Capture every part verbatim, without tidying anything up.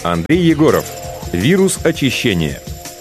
Андрей Егоров. Вирус очищения.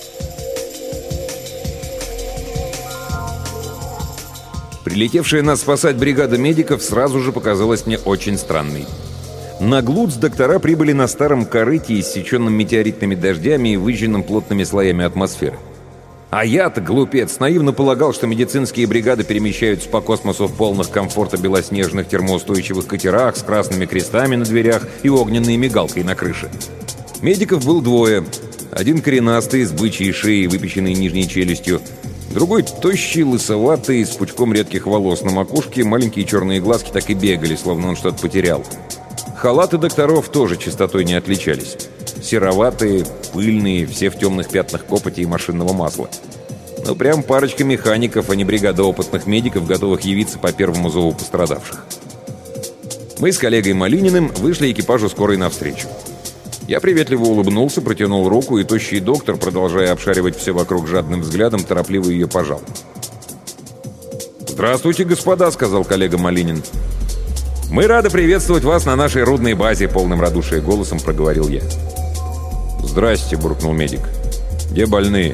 Прилетевшая нас спасать бригада медиков сразу же показалась мне очень странной. На Глуц доктора прибыли на старом корыте, иссеченном метеоритными дождями и выжженном плотными слоями атмосферы. А я-то, глупец, наивно полагал, что медицинские бригады перемещаются по космосу в полных комфорта белоснежных термоустойчивых катерах с красными крестами на дверях и огненной мигалкой на крыше. Медиков был двое. Один коренастый, с бычьей шеей, выпеченной нижней челюстью. Другой тощий, лысоватый, с пучком редких волос на макушке. Маленькие черные глазки так и бегали, словно он что-то потерял. Халаты докторов тоже чистотой не отличались. Сероватые, пыльные, все в темных пятнах копоти и машинного масла. Ну, прям парочка механиков, а не бригада опытных медиков, готовых явиться по первому зову пострадавших. Мы с коллегой Малининым вышли экипажу скорой навстречу. Я приветливо улыбнулся, протянул руку, и тощий доктор, продолжая обшаривать все вокруг жадным взглядом, торопливо ее пожал. «Здравствуйте, господа», — сказал коллега Малинин. «Мы рады приветствовать вас на нашей рудной базе», — полным радушия голосом проговорил я. «Здрасте», — буркнул медик. «Где больные?»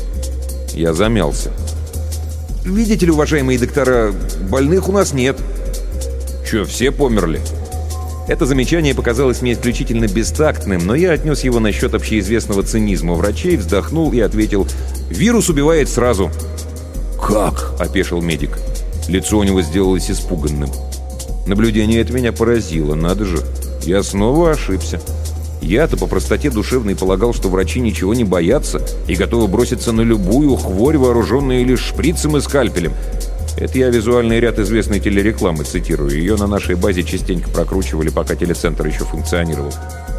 Я замялся. «Видите ли, уважаемые доктора, больных у нас нет». «Чё, все померли?» Это замечание показалось мне исключительно бестактным, но я отнес его насчет общеизвестного цинизма врачей, вздохнул и ответил: «Вирус убивает сразу». «Как?» — опешил медик. Лицо у него сделалось испуганным. Наблюдение это меня поразило, надо же. Я снова ошибся. Я-то по простоте душевной полагал, что врачи ничего не боятся и готовы броситься на любую хворь, вооруженные лишь шприцем и скальпелем. Это я визуальный ряд известной телерекламы цитирую. Ее на нашей базе частенько прокручивали, пока телецентр еще функционировал.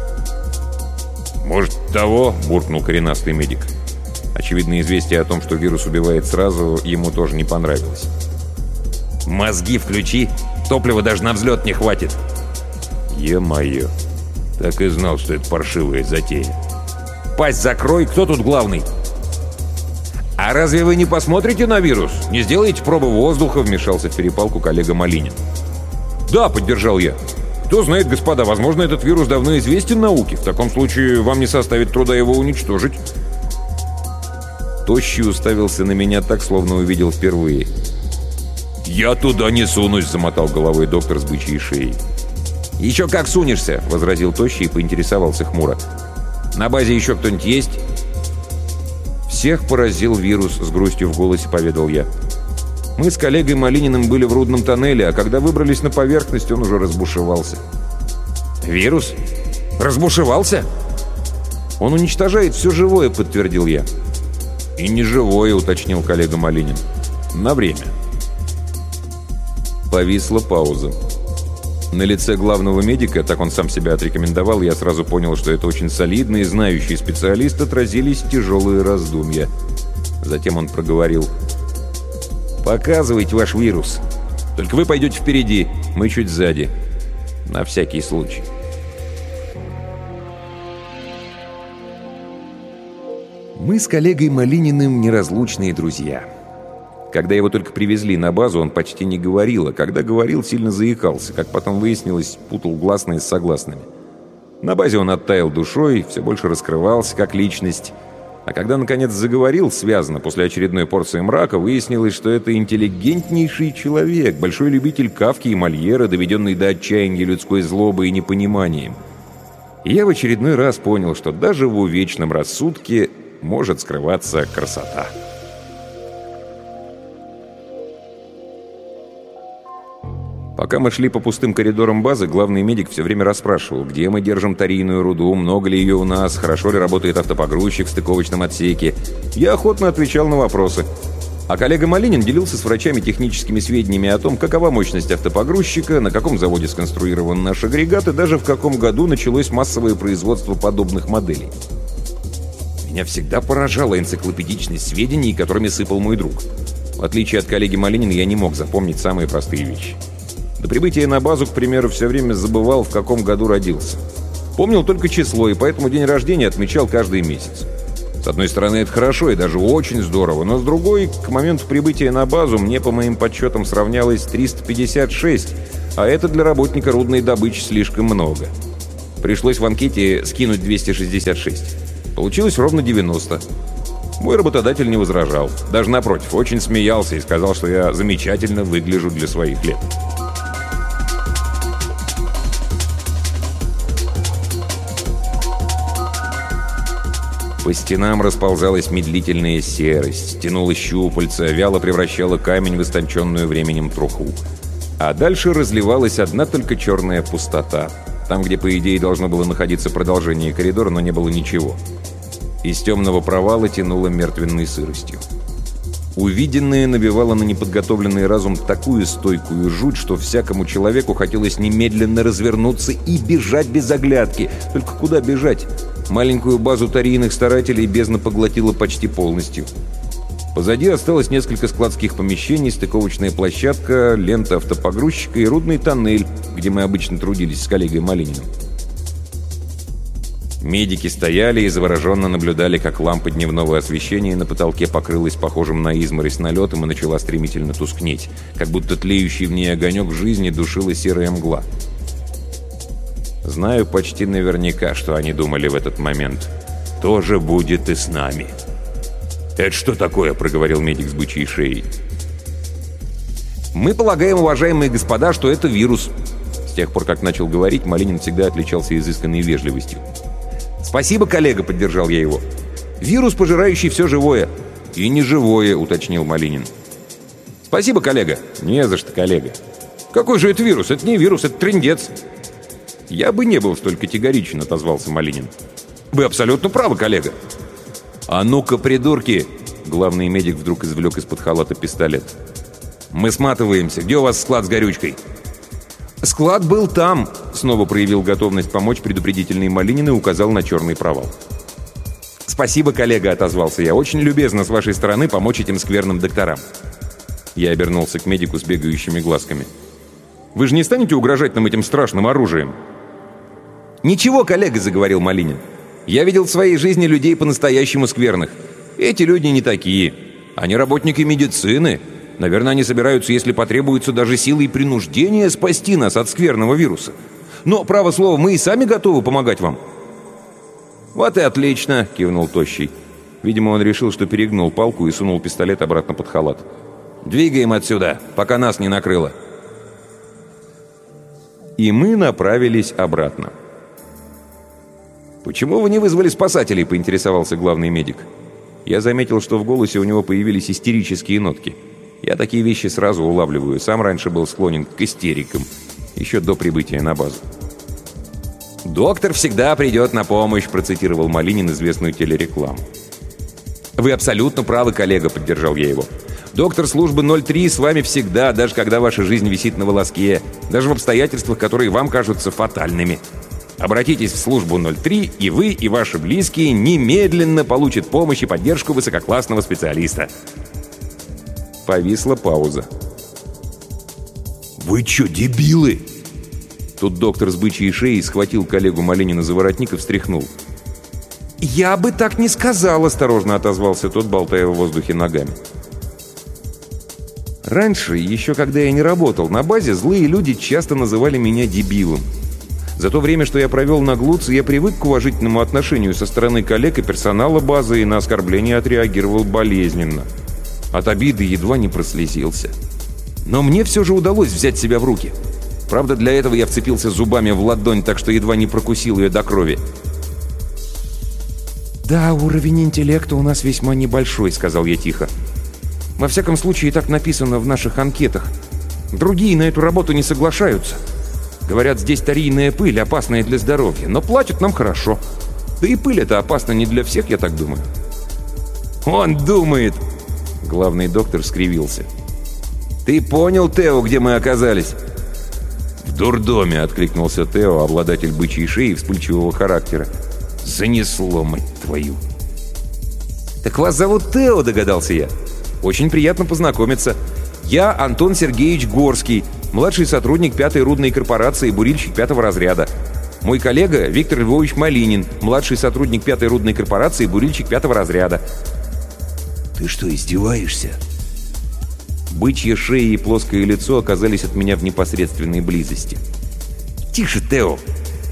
«Может, того?» — буркнул коренастый медик. Очевидно, известие о том, что вирус убивает сразу, ему тоже не понравилось. «Мозги включи! Топлива даже на взлет не хватит!» «Е-мое! Так и знал, что это паршивая затея!» «Пасть закрой! Кто тут главный?» «А разве вы не посмотрите на вирус? Не сделаете пробы воздуха?» — вмешался в перепалку коллега Малинин. «Да», — поддержал я. «Кто знает, господа, возможно, этот вирус давно известен науке. В таком случае вам не составит труда его уничтожить». Тощий уставился на меня так, словно увидел впервые. «Я туда не сунусь», — замотал головой доктор с бычьей шеей. «Еще как сунешься», — возразил Тощий и поинтересовался хмуро. «На базе еще кто-нибудь есть?» «Всех поразил вирус», — с грустью в голосе поведал я. «Мы с коллегой Малининым были в рудном тоннеле, а когда выбрались на поверхность, он уже разбушевался». «Вирус? Разбушевался?» «Он уничтожает все живое», — подтвердил я. «И не живое», — уточнил коллега Малинин. «На время». Повисла пауза. На лице главного медика, так он сам себя отрекомендовал, я сразу понял, что это очень солидный и знающий специалист, отразились тяжелые раздумья. Затем он проговорил: «Показывайте ваш вирус. Только вы пойдете впереди, мы чуть сзади. На всякий случай». Мы с коллегой Малининым неразлучные друзья. Когда его только привезли на базу, он почти не говорил, а когда говорил, сильно заикался, как потом выяснилось, путал гласные с согласными. На базе он оттаял душой, все больше раскрывался как личность. А когда, наконец, заговорил связно, после очередной порции мрака, выяснилось, что это интеллигентнейший человек, большой любитель Кафки и Мольера, доведенный до отчаяния людской злобой и непониманием. И я в очередной раз понял, что даже в увечном рассудке может скрываться красота. Пока мы шли по пустым коридорам базы, главный медик все время расспрашивал, где мы держим тарийную руду, много ли ее у нас, хорошо ли работает автопогрузчик в стыковочном отсеке. Я охотно отвечал на вопросы. А коллега Малинин делился с врачами техническими сведениями о том, какова мощность автопогрузчика, на каком заводе сконструирован наш агрегат и даже в каком году началось массовое производство подобных моделей. Меня всегда поражала энциклопедичность сведений, которыми сыпал мой друг. В отличие от коллеги Малинина, я не мог запомнить самые простые вещи. До прибытия на базу, к примеру, все время забывал, в каком году родился. Помнил только число, и поэтому день рождения отмечал каждый месяц. С одной стороны, это хорошо и даже очень здорово, но с другой, к моменту прибытия на базу мне, по моим подсчетам, сравнялось триста пятьдесят шесть, а это для работника рудной добычи слишком много. Пришлось в анкете скинуть двести шестьдесят шесть. Получилось ровно девяносто. Мой работодатель не возражал. Даже напротив, очень смеялся и сказал, что я замечательно выгляжу для своих лет. По стенам расползалась медлительная серость, тянула щупальца, вяло превращала камень в истонченную временем труху. А дальше разливалась одна только черная пустота. Там, где, по идее, должно было находиться продолжение коридора, но не было ничего. Из темного провала тянуло мертвенной сыростью. Увиденное набивало на неподготовленный разум такую стойкую жуть, что всякому человеку хотелось немедленно развернуться и бежать без оглядки. Только куда бежать? Маленькую базу тарийных старателей бездна поглотила почти полностью. Позади осталось несколько складских помещений, стыковочная площадка, лента автопогрузчика и рудный тоннель, где мы обычно трудились с коллегой Малининым. Медики стояли и завороженно наблюдали, как лампа дневного освещения на потолке покрылась похожим на изморозь налетом и начала стремительно тускнеть, как будто тлеющий в ней огонек жизни душила серая мгла. Знаю почти наверняка, что они думали в этот момент. «То же будет и с нами». «Это что такое?» — проговорил медик с бычьей шеей. «Мы полагаем, уважаемые господа, что это вирус». С тех пор, как начал говорить, Малинин всегда отличался изысканной вежливостью. «Спасибо, коллега», — поддержал я его. «Вирус, пожирающий все живое». «И неживое», — уточнил Малинин. «Спасибо, коллега». «Не за что, коллега». «Какой же это вирус? Это не вирус, это трындец». «Я бы не был столь категоричен», — отозвался Малинин. «Вы абсолютно правы, коллега». «А ну-ка, придурки!» Главный медик вдруг извлек из-под халата пистолет. «Мы сматываемся. Где у вас склад с горючкой?» «Склад был там», — снова проявил готовность помочь предупредительный Малинин и указал на черный провал. «Спасибо, коллега», — отозвался я. «Очень любезно с вашей стороны помочь этим скверным докторам». Я обернулся к медику с бегающими глазками. «Вы же не станете угрожать нам этим страшным оружием?» «Ничего, коллега», — заговорил Малинин. «Я видел в своей жизни людей по-настоящему скверных. Эти люди не такие. Они работники медицины. Наверное, они собираются, если потребуется, даже силой принуждения спасти нас от скверного вируса. Но, право слово, мы и сами готовы помогать вам». «Вот и отлично», — кивнул Тощий. Видимо, он решил, что перегнул палку и сунул пистолет обратно под халат. «Двигаем отсюда, пока нас не накрыло». И мы направились обратно. «Почему вы не вызвали спасателей?» — поинтересовался главный медик. Я заметил, что в голосе у него появились истерические нотки. Я такие вещи сразу улавливаю. Сам раньше был склонен к истерикам, еще до прибытия на базу. «Доктор всегда придет на помощь», — процитировал Малинин известную телерекламу. «Вы абсолютно правы, коллега», — поддержал я его. «Доктор службы ноль три с вами всегда, даже когда ваша жизнь висит на волоске, даже в обстоятельствах, которые вам кажутся фатальными. Обратитесь в службу ноль три, и вы, и ваши близкие немедленно получат помощь и поддержку высококлассного специалиста». Повисла пауза. «Вы чё, дебилы?» Тут доктор с бычьей шеей схватил коллегу Малинина за воротник и встряхнул. «Я бы так не сказал», — осторожно отозвался тот, болтая в воздухе ногами. Раньше, еще когда я не работал на базе, злые люди часто называли меня дебилом. За то время, что я провел на Глуце, я привык к уважительному отношению со стороны коллег и персонала базы и на оскорбление отреагировал болезненно. От обиды едва не прослезился. Но мне все же удалось взять себя в руки. Правда, для этого я вцепился зубами в ладонь, так что едва не прокусил ее до крови. «Да, уровень интеллекта у нас весьма небольшой», — сказал я тихо. «Во всяком случае, так написано в наших анкетах. Другие на эту работу не соглашаются. Говорят, здесь тарийная пыль, опасная для здоровья, но платят нам хорошо. Да и пыль эта опасна не для всех, я так думаю». «Он думает!» — главный доктор скривился. «Ты понял, Тео, где мы оказались?» «В дурдоме», — откликнулся Тео, обладатель бычьей шеи и вспыльчивого характера. «Занесло, мать твою!» «Так вас зовут Тео», — догадался я. «Очень приятно познакомиться. Я Антон Сергеевич Горский, младший сотрудник пятой рудной корпорации, бурильщик пятого разряда. Мой коллега Виктор Львович Малинин, младший сотрудник пятой рудной корпорации, бурильщик пятого разряда». «Ты что, издеваешься?» Бычья шея и плоское лицо оказались от меня в непосредственной близости. «Тише, Тео!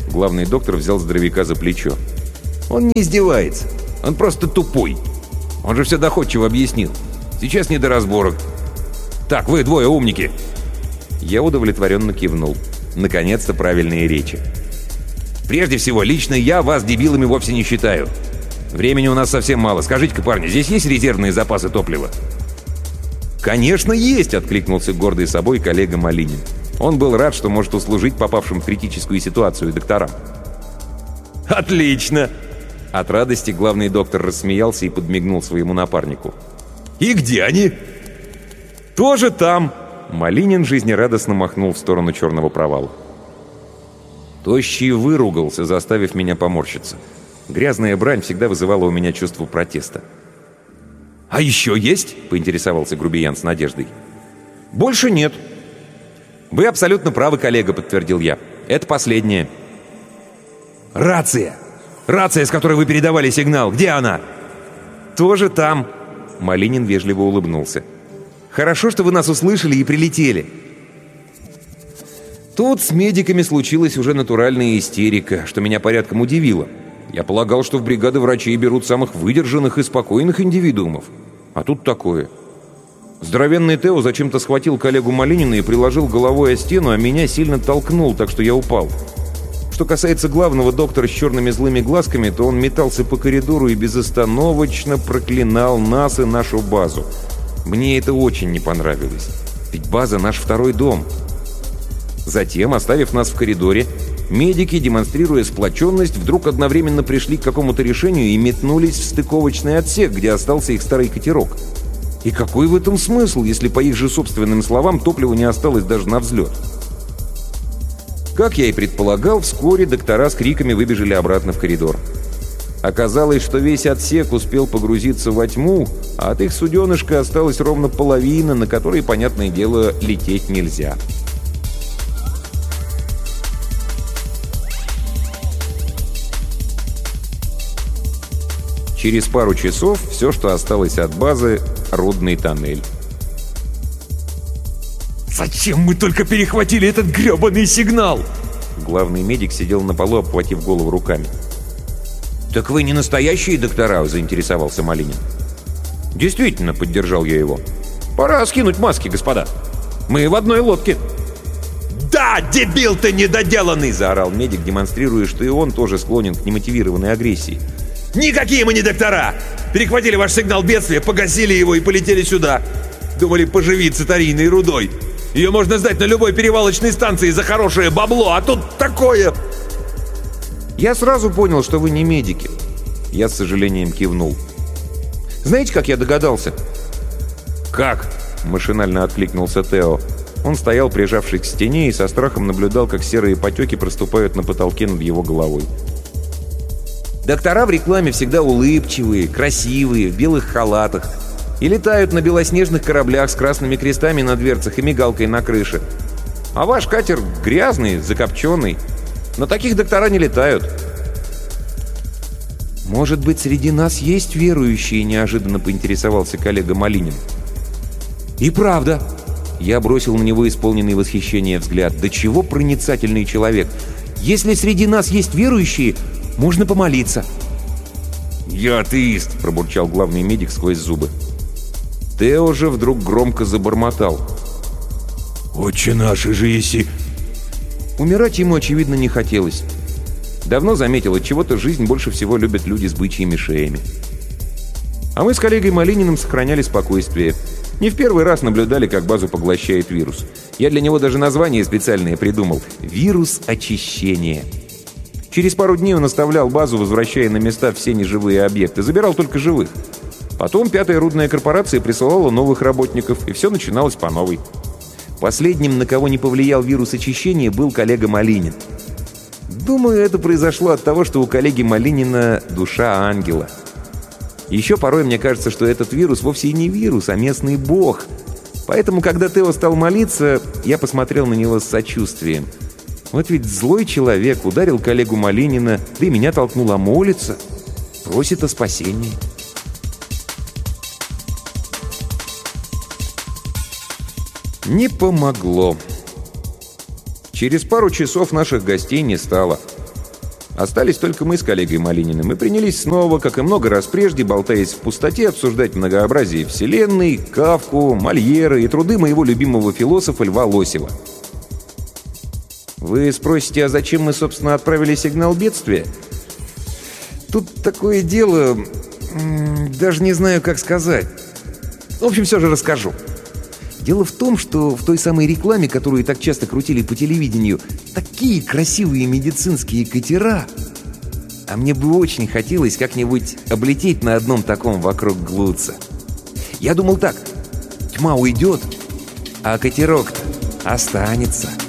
Главный доктор взял здоровяка за плечо. «Он не издевается. Он просто тупой. Он же все доходчиво объяснил. Сейчас не до разборок. Так, вы двое умники!» Я удовлетворенно кивнул. Наконец-то правильные речи. «Прежде всего, лично я вас дебилами вовсе не считаю. Времени у нас совсем мало. Скажите-ка, парни, здесь есть резервные запасы топлива?» «Конечно, есть!» — откликнулся гордый собой коллега Малинин. Он был рад, что может услужить попавшим в критическую ситуацию докторам. «Отлично!» От радости главный доктор рассмеялся и подмигнул своему напарнику. «И где они?» «Тоже там!» Малинин жизнерадостно махнул в сторону черного провала. Тощий выругался, заставив меня поморщиться. Грязная брань всегда вызывала у меня чувство протеста. «А еще есть?» — поинтересовался грубиян с надеждой. «Больше нет». «Вы абсолютно правы, коллега», — подтвердил я. «Это последнее». «Рация! Рация, с которой вы передавали сигнал! Где она?» «Тоже там». Малинин вежливо улыбнулся. «Хорошо, что вы нас услышали и прилетели». Тут с медиками случилась уже натуральная истерика, что меня порядком удивило. Я полагал, что в бригады врачей берут самых выдержанных и спокойных индивидуумов. А тут такое. Здоровенный Тео зачем-то схватил коллегу Малинина и приложил головой о стену, а меня сильно толкнул, так что я упал. Что касается главного доктора с черными злыми глазками, то он метался по коридору и безостановочно проклинал нас и нашу базу. Мне это очень не понравилось. Ведь база — наш второй дом. Затем, оставив нас в коридоре, медики, демонстрируя сплоченность, вдруг одновременно пришли к какому-то решению и метнулись в стыковочный отсек, где остался их старый катерок. И какой в этом смысл, если, по их же собственным словам, топлива не осталось даже на взлет? Как я и предполагал, вскоре доктора с криками выбежали обратно в коридор. Оказалось, что весь отсек успел погрузиться во тьму, а от их суденышка осталась ровно половина, на которой, понятное дело, лететь нельзя. Через пару часов все, что осталось от базы — рудный тоннель. «Зачем мы только перехватили этот гребаный сигнал?» Главный медик сидел на полу, обхватив голову руками. «Так вы не настоящие доктора?» — заинтересовался Малинин. «Действительно», — поддержал я его. «Пора скинуть маски, господа. Мы в одной лодке». «Да, дебил ты недоделанный!» — заорал медик, демонстрируя, что и он тоже склонен к немотивированной агрессии. «Никакие мы не доктора! Перехватили ваш сигнал бедствия, погасили его и полетели сюда. Думали поживиться тарийной рудой. Ее можно сдать на любой перевалочной станции за хорошее бабло, а тут такое!» «Я сразу понял, что вы не медики». Я с сожалением кивнул. «Знаете, как я догадался?» «Как?» — машинально откликнулся Тео. Он стоял, прижавшись к стене, и со страхом наблюдал, как серые потеки проступают на потолке над его головой. «Доктора в рекламе всегда улыбчивые, красивые, в белых халатах. И летают на белоснежных кораблях с красными крестами на дверцах и мигалкой на крыше. А ваш катер грязный, закопченный. Но таких доктора не летают». «Может быть, среди нас есть верующие?» — неожиданно поинтересовался коллега Малинин. «И правда!» — я бросил на него исполненный восхищения взгляд. «Да чего проницательный человек! Если среди нас есть верующие, можно помолиться». «Я атеист!» — пробурчал главный медик сквозь зубы. Тео же вдруг громко забормотал. «Отче наш, же еси!» Умирать ему, очевидно, не хотелось. Давно заметил, от чего-то жизнь больше всего любят люди с бычьими шеями. А мы с коллегой Малининым сохраняли спокойствие. Не в первый раз наблюдали, как базу поглощает вирус. Я для него даже название специальное придумал. «Вирус очищения». Через пару дней он оставлял базу, возвращая на места все неживые объекты. Забирал только живых. Потом пятая рудная корпорация присылала новых работников, и все начиналось по новой. Последним, на кого не повлиял вирус очищения, был коллега Малинин. Думаю, это произошло от того, что у коллеги Малинина душа ангела. Еще порой мне кажется, что этот вирус вовсе и не вирус, а местный бог. Поэтому, когда Тео стал молиться, я посмотрел на него с сочувствием. Вот ведь злой человек ударил коллегу Малинина, да и меня толкнул, а молится, просит о спасении. Не помогло. Через пару часов наших гостей не стало. Остались только мы с коллегой Малининым и принялись снова, как и много раз прежде, болтаясь в пустоте, обсуждать многообразие Вселенной, Кафку, Мольера и труды моего любимого философа Льва Лосева. Вы спросите, а зачем мы, собственно, отправили сигнал бедствия? Тут такое дело... Даже не знаю, как сказать. В общем, все же расскажу. Дело в том, что в той самой рекламе, которую так часто крутили по телевидению, такие красивые медицинские катера. А мне бы очень хотелось как-нибудь облететь на одном таком вокруг Глуца. Я думал так: тьма уйдет, а катерок-то останется.